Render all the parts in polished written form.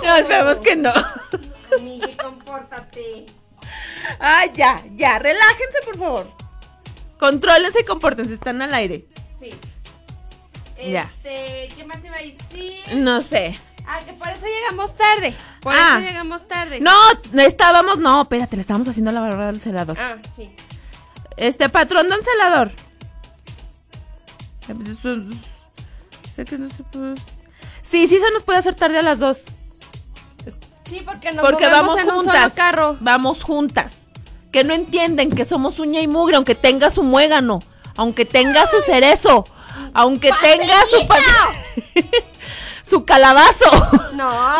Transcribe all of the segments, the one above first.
No, esperemos que no. Amigui, compórtate. Ay, ya, relájense, por favor. Contrólense y compórtense, están al aire. Sí. Ya. ¿Qué más te iba a decir? No sé. Que por eso llegamos tarde. No, espérate, le estábamos haciendo la barra del celador. Sí. Patrón don celador. Sé que no se puede. Sí, se nos puede hacer tarde a las 2. Sí, porque vamos en un solo carro. Vamos juntas. Que no entienden que somos uña y mugre, aunque tenga su muégano, aunque tenga su cerezo, aunque tenga su calabazo. No.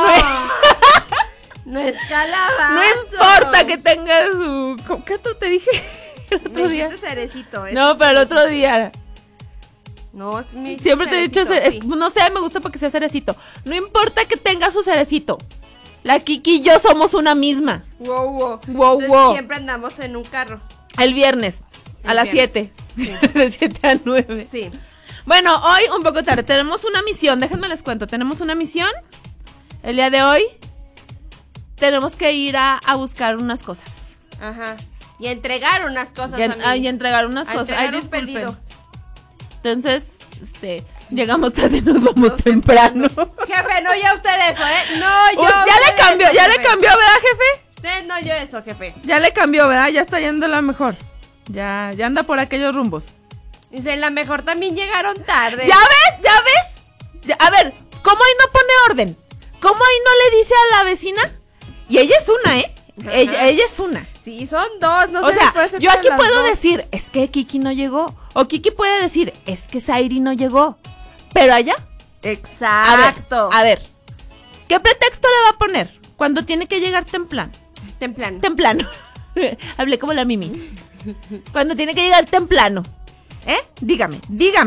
No es calabazo. No importa que tenga su... ¿Qué otro te dije el otro día? Cerecito. No, pero el otro día. No, es mi siempre te he dicho, sí. No sé, me gusta porque sea cerecito. No importa que tenga su cerecito. La Kiki y yo somos una misma. Wow. Entonces, siempre andamos en un carro. El viernes, a las 7. Sí. De 7 a 9. Sí. Bueno, hoy un poco tarde. Tenemos una misión, déjenme les cuento. Tenemos una misión. El día de hoy tenemos que ir a buscar unas cosas. Ajá. Y entregar unas cosas y entregar unas cosas. Entregar un pedido. Entonces, llegamos tarde y nos vamos temprano. Jefe, no yo usted eso, No yo. Ya le cambió, ¿verdad, jefe? Usted no yo eso, jefe. Ya le cambió, ¿verdad? Ya está yendo la mejor. Ya anda por aquellos rumbos. Dice, la mejor también llegaron tarde. ¿Ya ves? A ver, ¿cómo ahí no pone orden? ¿Cómo ahí no le dice a la vecina? Y ella es una, Ella es una. Sí, son dos, no sé. O sea, yo aquí puedo decir, es que Kiki no llegó. O Kiki puede decir, es que Sairi no llegó. Pero allá. Exacto. A ver, ¿qué pretexto le va a poner cuando tiene que llegar temprano? Temprano. Hablé como la Mimi. Cuando tiene que llegar temprano. Dígame.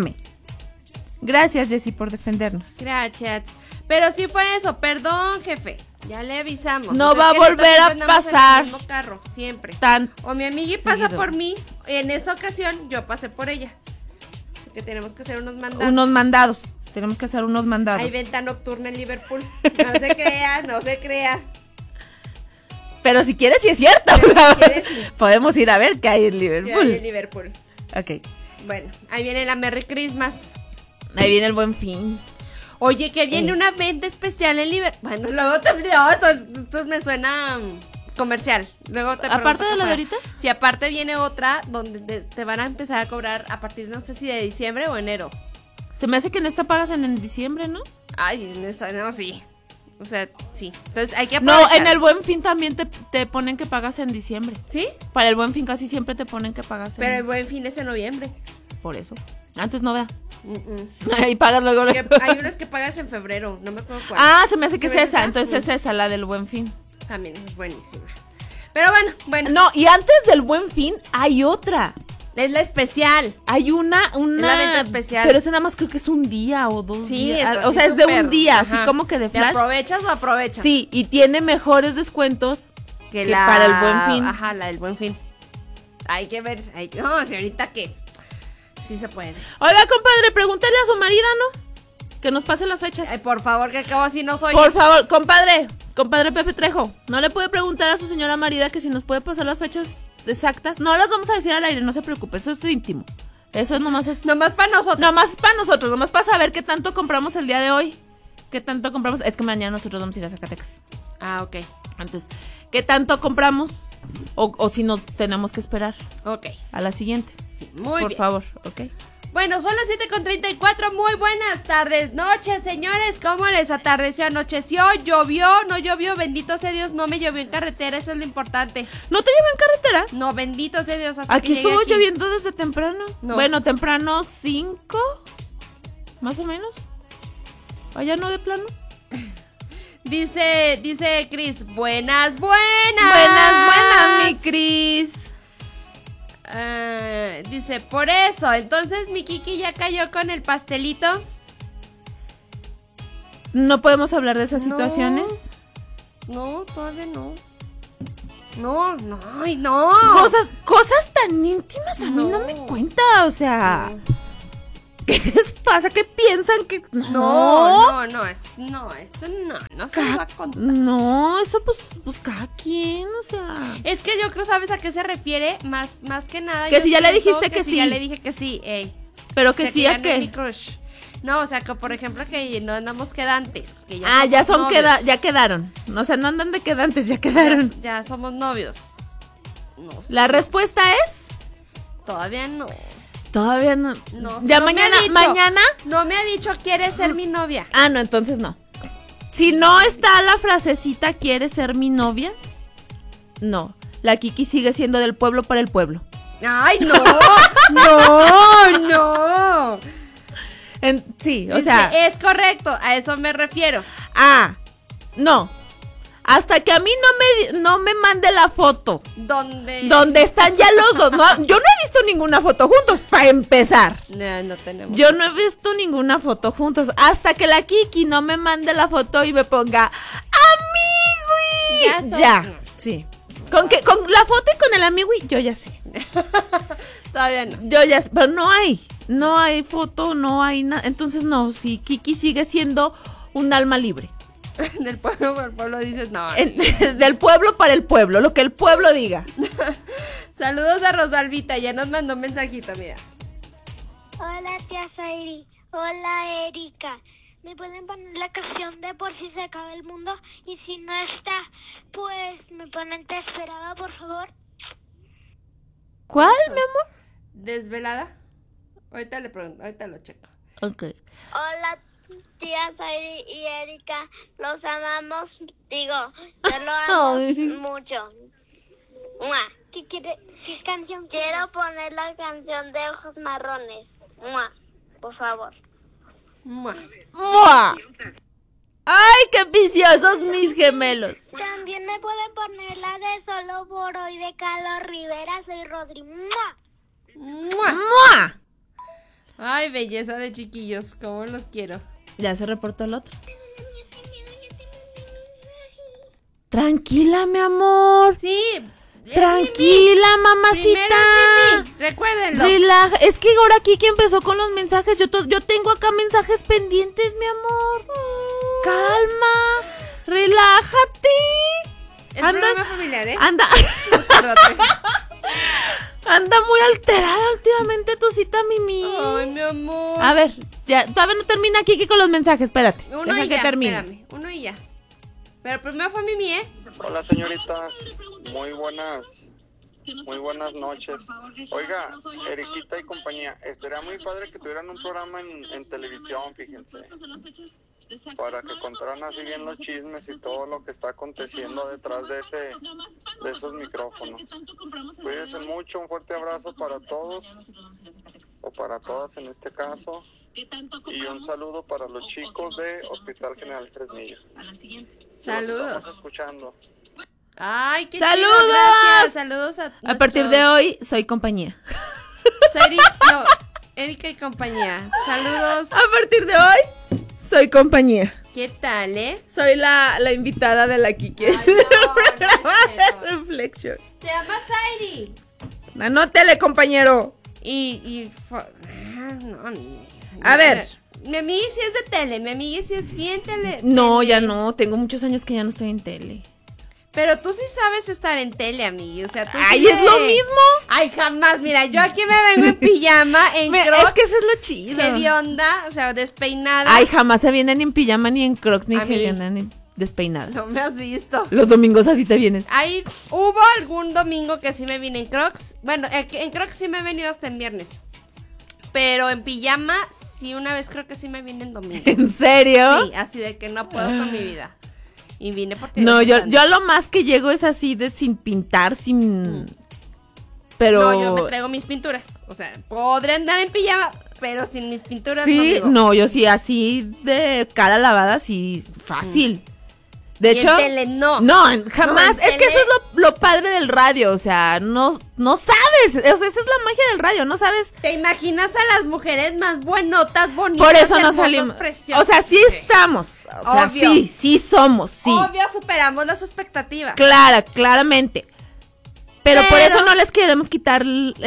Gracias, Jessy, por defendernos. Gracias. Pero sí fue eso, perdón, jefe. Ya le avisamos. No va a volver a pasar. En el mismo carro, siempre. O mi amigui pasa por mí. En esta ocasión yo pasé por ella. Porque tenemos que hacer unos mandados. Tenemos que hacer unos mandados. Hay venta nocturna en Liverpool. No se crea. Pero si quieres, sí es cierto. Sí. Podemos ir a ver qué hay en Liverpool. Ok. Bueno, ahí viene la Merry Christmas. Ahí viene el Buen Fin. Oye, que viene una venta especial en Liverpool. Bueno, luego esto me suena comercial. Luego te ¿Aparte de la de ahorita? Sí, aparte viene otra donde te van a empezar a cobrar a partir, no sé si de diciembre o enero. Se me hace que en esta pagas en diciembre, ¿no? Ay, en esta no, sí. O sea, sí. Entonces hay que aprovechar. No, en el Buen Fin también te ponen que pagas en diciembre. ¿Sí? Para el Buen Fin casi siempre te ponen que pagas Pero el Buen Fin es en noviembre. Por eso. Antes no, vea. Ahí pagas luego. Hay unos que pagas en febrero, no me acuerdo cuál. Se me hace que es esa. Entonces es esa, la del Buen Fin. También es buenísima. Pero bueno. No, y antes del Buen Fin hay otra. Es la especial. Hay una es la venta especial. Pero ese nada más creo que es un día o 2 días. O sea, es de un día, así como que de flash. ¿Aprovechas o aprovechas? Sí, y tiene mejores descuentos que para el Buen Fin. Ajá, la del Buen Fin. Hay que ver. No, señorita, ¿qué? Sí se puede. Oiga, compadre, pregúntale a su marido, ¿no? Que nos pase las fechas. Ay, por favor, que acabo así no soy. Por favor, compadre Pepe Trejo, ¿no le puede preguntar a su señora marida que si nos puede pasar las fechas exactas? No las vamos a decir al aire, no se preocupe, eso es íntimo. Eso es nomás para nosotros. Nomás para saber qué tanto compramos el día de hoy. ¿Qué tanto compramos? Es que mañana nosotros vamos a ir a Zacatecas. Ok. Entonces, ¿qué tanto compramos? O si nos tenemos que esperar. Ok. A la siguiente. Sí, muy bien. Por favor, ok. Bueno, son las 7:34, muy buenas tardes, noches, señores. ¿Cómo les atardeció, anocheció, llovió, no llovió? Bendito sea Dios, no me llovió en carretera, eso es lo importante. ¿No te llovió en carretera? No, bendito sea Dios. Hasta aquí estuvo lloviendo desde temprano. No. Bueno, temprano 5, más o menos. Allá no de plano. Dice Cris, buenas, mi Cris. Dice, por eso, entonces mi Kiki ya cayó con el pastelito. ¿No podemos hablar de esas situaciones? No, todavía no. No. Ay, no. Cosas tan íntimas a mí no me cuenta, o sea. ¿Qué les pasa? ¿Qué piensan que...? No se va a contar. No, eso pues cada quien, o sea... Es que yo creo, ¿sabes a qué se refiere? Más que nada... Que si ya le dijiste que sí. Ya le dije que sí, Pero que sí, ¿a qué? Mi crush. No, o sea, que por ejemplo que no andamos quedantes. Que ya ya quedaron. O sea, no andan de quedantes, ya quedaron. Ya somos novios. No sé. La respuesta es... Todavía no. Todavía no. No, ya no mañana. No me ha dicho, ¿quieres ser mi novia? Ah, no, entonces no. Si no está la frasecita, ¿quieres ser mi novia? No. La Kiki sigue siendo del pueblo para el pueblo. ¡Ay, no! ¡No! Sí, o sea... Es correcto, a eso me refiero. No. Hasta que a mí no me mande la foto. ¿Dónde están ya los dos. No, yo no he visto ninguna foto juntos, para empezar. No tenemos. Yo no he visto ninguna foto juntos. Hasta que la Kiki no me mande la foto y me ponga amigui. Ya, sí. Con la foto y con el amigui, yo ya sé. Todavía no. Yo ya sé, pero no hay foto, no hay nada. Entonces no, sí, Kiki sigue siendo un alma libre. Del pueblo para el pueblo dices no. Del pueblo para el pueblo, lo que el pueblo diga. Saludos a Rosalvita, ya nos mandó un mensajito, mira. Hola tía Sairi, hola Erika. ¿Me pueden poner la canción de Por si se acaba el mundo? Y si no está, pues me ponen Te esperaba, por favor. ¿Cuál, mi amor? ¿Desvelada? Ahorita le pregunto, ahorita lo checo. Ok. Hola tía Sairi y Erika, los amamos, yo lo amo mucho. ¡Mua! ¿Qué canción? Quiero poner la canción de Ojos Marrones. ¡Mua! Por favor. ¡Mua! ¡Mua! ¡Ay, qué viciosos mis gemelos! También me pueden poner la de Solo por hoy de Carlos Rivera. Soy Rodri. ¡Mua! ¡Mua! ¡Mua! Ay, belleza de chiquillos, cómo los quiero. Ya se reportó el otro. Tranquila, mi amor. Sí. Tranquila, mamacita. Recuérdenlo. Relaja. Es que ahora Kiki empezó con los mensajes. Yo tengo acá mensajes pendientes, mi amor. Calma. Relájate. Es programa familiar, ¿eh? Anda muy alterada últimamente tu cita, Mimi. Ay, mi amor. A ver, ya, todavía no termina Kiki con los mensajes, espérate. Uno y ya. Pero primero fue Mimi, ¿eh? Hola, señoritas. Muy buenas noches. Oiga, Eriquita y compañía, estaría muy padre que tuvieran un programa en televisión, fíjense, para que contaran así bien los chismes y todo lo que está aconteciendo detrás de esos micrófonos. Cuídense mucho, un fuerte abrazo para todos, o para todas en este caso, y un saludo para los chicos de Hospital General Fresnillo. Saludos. Estamos escuchando. Ay, qué ¡saludos! chido, gracias. Saludos a partir de hoy soy compañía. Erika y compañía. Saludos. A partir de hoy soy compañía. ¿Qué tal, Soy la invitada de la Kiki. Ay, no, Reflection. Se llama Sairi. Anótele, compañero. A ver. Mi amiga sí es de tele, mi amiga sí es bien tele. No, ya no, tengo muchos años que ya no estoy en tele. Pero tú sí sabes estar en tele, amiga, o sea, tú ¡ay, sí es lo mismo! Ay, jamás, mira, yo aquí me vengo en pijama, en crocs. Es que eso es lo chido. Hedionda, o sea, despeinada. Ay, jamás se vienen en pijama, ni en crocs, ni hedionda, ni despeinada. No me has visto. Los domingos así te vienes. Ahí hubo algún domingo que sí me vine en crocs. Bueno, en crocs sí me he venido hasta en viernes. Pero en pijama, sí, una vez creo que sí me vine en domingo. ¿En serio? Sí, así de que no puedo con mi vida. Y vine porque... No, yo a lo más que llego es así de sin pintar, sin... Pero... No, yo me traigo mis pinturas. O sea, podré andar en pijama, pero sin mis pinturas sí, no digo. No, yo sí, así de cara lavada, sí, fácil. De hecho, en tele no. No, jamás. No, es que eso es lo padre del radio. O sea, no sabes. O sea, esa es la magia del radio. No sabes. ¿Te imaginas a las mujeres más buenotas, bonitas? Por eso no salimos. Preciosas? O sea, sí estamos. O sea, obvio. sí somos, sí. Obvio, superamos las expectativas. Claramente. Pero por eso no les queremos quitar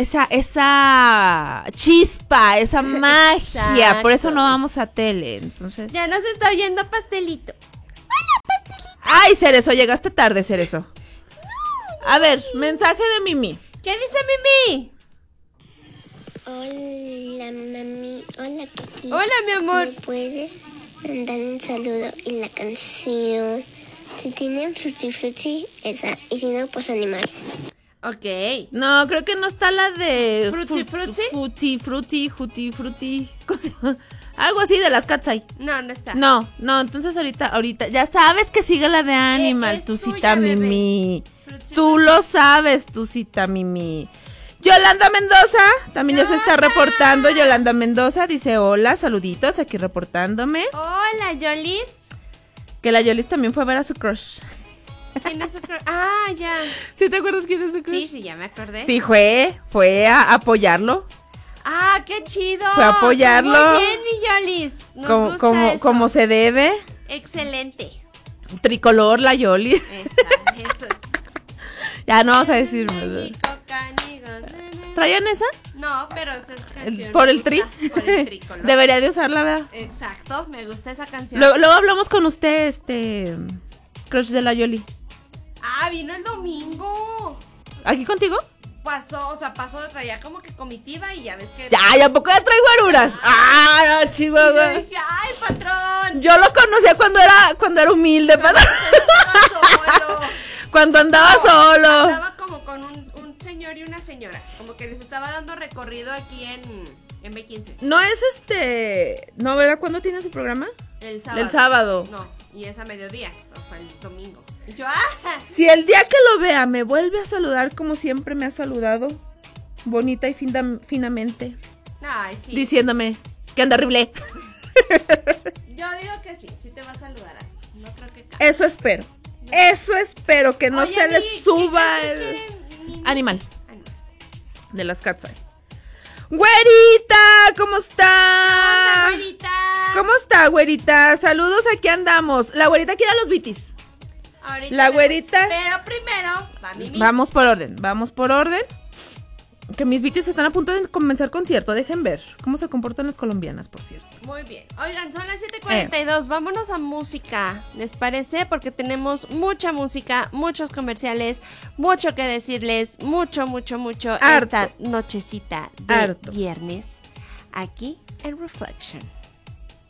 esa chispa, esa magia. Exacto. Por eso no vamos a tele, entonces. Ya nos está oyendo Pastelito. Ay, Cerezo, llegaste tarde, Cerezo. A ver, mensaje de Mimi. ¿Qué dice Mimi? Hola, mami. Hola, Kiki. Hola, mi amor. ¿Me puedes mandar un saludo y la canción? Si tienen Fruity Fruity, esa. Y si no, pues animal. Ok. No, creo que no está la de ¿Fruity Fruity? Fruity Fruity. ¿Cómo se llama? Algo así de las Katsai. No está. No, entonces ahorita, ya sabes que sigue la de Animal, Es tu tuya, cita bebé. Mimi. Fruity Tú lo sabes, tu cita Mimi. Yolanda Mendoza, también ya se está reportando. Yolanda Mendoza dice hola, saluditos, aquí reportándome. Hola, Yolis. Que la Yolis también fue a ver a su crush. ¿Quién es su crush? Ah, ya. ¿Sí te acuerdas quién es su crush? Sí, ya me acordé. Sí, fue a apoyarlo. Ah, qué chido. Fue a apoyarlo. Muy bien, mi Yolis. Nos gusta eso. Como se debe. Excelente. Tricolor la Yolis. Eso. Ya no vamos a decir. ¿Traían esa? No, pero esa canción. ¿Por me el tri? gusta, por el tricolor. Debería de usarla, ¿verdad? Exacto, me gusta esa canción. Luego hablamos con usted, crush de la Yoli. Ah, vino el domingo. ¿Aquí contigo? Pasó, traía como que comitiva y ya ves que... Ya, ¿a poco ya trae guaruras? ¡Ah, no, Y Chihuahua! yo dije, ¡ay, patrón! Yo lo conocía cuando era humilde, patrón. Solo. Cuando andaba solo. Andaba como con un señor y una señora. Como que les estaba dando recorrido aquí en B15. ¿No es no, verdad? ¿Cuándo tiene su programa? El sábado. El sábado. No, y es a mediodía. No, fue el domingo. Y yo, Si el día que lo vea me vuelve a saludar como siempre me ha saludado, bonita y finamente, Ay, sí. diciéndome que anda horrible. Yo digo que sí te va a saludar así. No creo que cambie. Eso espero, que no Oye, se le ¿qué suba canción el quieren? animal Ay, no. de las Katsai. Güerita, ¿cómo ¡Anda, está? güerita! ¿Cómo está, güerita? Saludos, aquí andamos. La güerita quiere a los bitis. Ahorita La le- güerita. Pero primero, va Mimi. Vamos por orden. Que mis bitis están a punto de comenzar concierto. Dejen ver cómo se comportan las colombianas, por cierto. Muy bien. Oigan, son las 7:42. Vámonos a música. ¿Les parece? Porque tenemos mucha música, muchos comerciales, mucho que decirles, mucho Harto. esta nochecita de Harto. viernes aquí en Reflection.